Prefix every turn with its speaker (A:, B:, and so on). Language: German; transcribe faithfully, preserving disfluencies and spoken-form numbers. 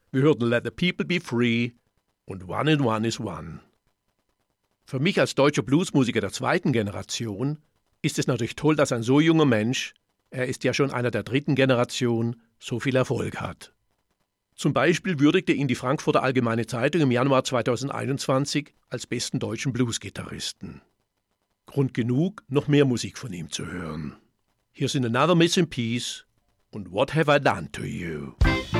A: Wir hörten Let the People Be Free und One and One is One. Für mich als deutscher Bluesmusiker der zweiten Generation ist es natürlich toll, dass ein so junger Mensch, er ist ja schon einer der dritten Generation, so viel Erfolg hat. Zum Beispiel würdigte ihn die Frankfurter Allgemeine Zeitung im Januar zweitausendeinundzwanzig als besten deutschen Bluesgitarristen. Grund genug, noch mehr Musik von ihm zu hören. Hier sind Another Missing Piece und What Have I Done to You?